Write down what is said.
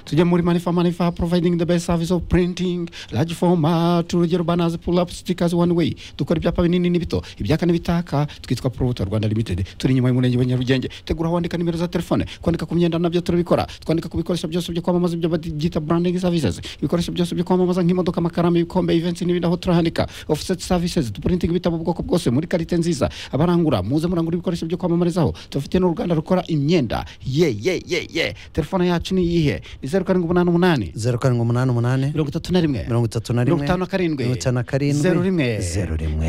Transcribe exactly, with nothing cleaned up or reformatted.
tujye muri Manifa. Manifa providing the best service of printing large format, urugero banners, pull up stickers one way. Dukora ibyapa binini n'ibito, ibyaka n'ibitaka. Twitwa Proto Rwanda Limited, turi nyuma y'umurenge wa Nyarugenge. Tegura wandika nimero za telefone, kwandika ku myenda nabyo turabikora, twandika ku bikoresho byose byo kwamamaza ibyo bagita branding services, ibikoresho byose byo kwamamaza nk'imodoka, amakaramu, ibikombe, events n'ibindi aho turahandika. Offset services, printing ibitabo bwoko bwose muri karite nziza. Abarangura muze murangura ibikoresho byo kwamamarizaho, tufite n'uruganda rukora imyenda. Ye ye ye ye telefone yacu ni yihe? Ni zero karindwi umunani umunani zero karindwi umunani umunani mirongo itatu na rimwe mirongo itatu na rimwe mirongo itanu na karindwi mirongo itanu na karindwi zero rimwe zero rimwe.